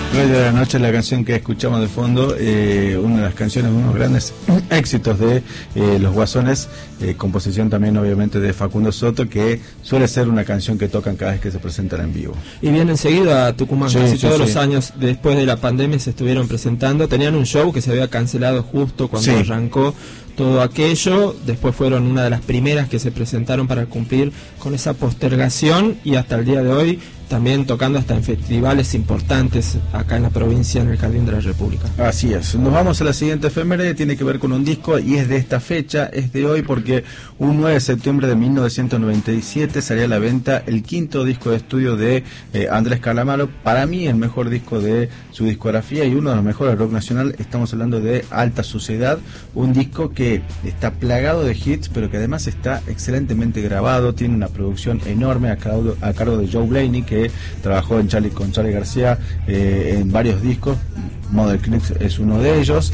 Rey de la Noche, la canción que escuchamos de fondo, una de las canciones, unos grandes éxitos de Los Guasones, composición también obviamente de Facundo Soto, que suele ser una canción que tocan cada vez que se presentan en vivo. Y vienen seguido a Tucumán, sí, casi sí, todos sí. los años después de la pandemia se estuvieron presentando. Tenían un show que se había cancelado justo cuando Sí. arrancó todo aquello, después fueron una de las primeras que se presentaron para cumplir con esa postergación y hasta el día de hoy también tocando hasta en festivales importantes acá en la provincia, en el Jardín de la República. Así es. Nos vamos a la siguiente efeméride, tiene que ver con un disco y es de esta fecha, es de hoy, porque un 9 de septiembre de 1997 salía a la venta el quinto disco de estudio de Andrés Calamaro, para mí el mejor disco de su discografía y uno de los mejores rock nacional. Estamos hablando de Alta Suciedad, un disco que está plagado de hits, pero que además está excelentemente grabado, tiene una producción enorme a cargo de Joe Blaney, que trabajó con Charly García en varios discos. Model Knicks es uno de ellos,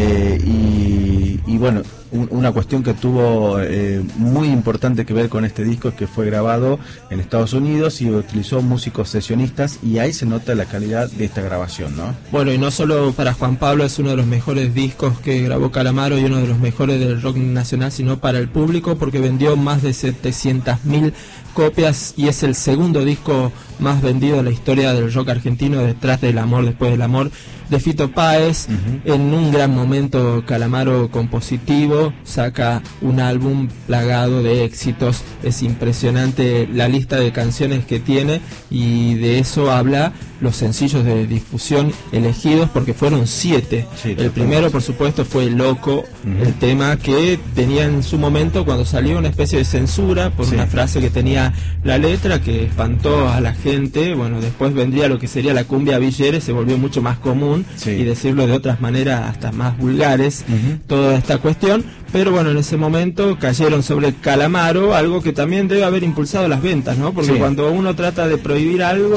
y bueno, una cuestión que tuvo muy importante que ver con este disco es que fue grabado en Estados Unidos y utilizó músicos sesionistas, y ahí se nota la calidad de esta grabación, ¿no? Bueno, y no solo para Juan Pablo es uno de los mejores discos que grabó Calamaro y uno de los mejores del rock nacional, sino para el público, porque vendió más de 700.000 copias y es el segundo disco más vendido en la historia del rock argentino, detrás del Amor después del amor de Fito Páez. En un gran momento Calamaro compositivo saca un álbum plagado de éxitos, es impresionante la lista de canciones que tiene, y de eso habla los sencillos de difusión elegidos, porque fueron 7. Sí, el primero, por supuesto, fue Loco, el tema que tenía en su momento, cuando salió, una especie de censura por una frase que tenía la letra que espantó a la gente. Bueno, después vendría lo que sería la cumbia villera, se volvió mucho más común, y decirlo de otras maneras hasta más vulgares, toda esta cuestión. Pero bueno, en ese momento cayeron sobre Calamaro, algo que también debe haber impulsado las ventas, ¿no? Porque cuando uno trata de prohibir algo,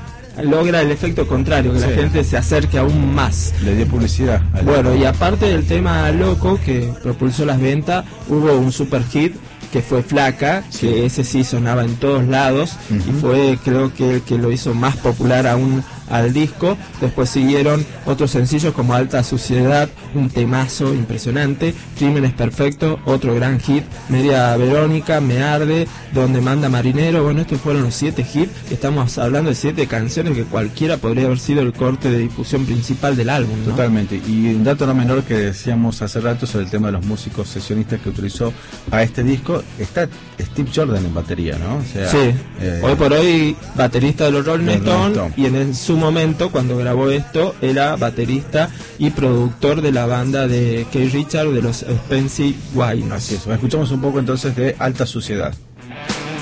logra el efecto contrario, que la gente se acerque aún más. Le dio publicidad. Bueno, y aparte del tema Loco, que propulsó las ventas, hubo un super hit que fue Flaca, que ese sí sonaba en todos lados, y fue, creo que el que lo hizo más popular aún al disco. Después siguieron otros sencillos como Alta Suciedad, un temazo impresionante, Crímenes Perfectos, otro gran hit, Media Verónica, Me Arde, Donde Manda Marinero. Bueno, estos fueron los 7 hits. Estamos hablando de 7 canciones que cualquiera podría haber sido el corte de difusión principal del álbum, ¿no? Totalmente. Y un dato no menor que decíamos hace rato sobre el tema de los músicos sesionistas que utilizó a este disco, está Steve Jordan en batería, ¿no? O sea, hoy por hoy baterista de los Rolling Stones, y en su momento, cuando grabó esto, era baterista y productor de la banda de Keith Richards, de los Spency Wine. Así es. Escuchamos un poco entonces de Alta Suciedad.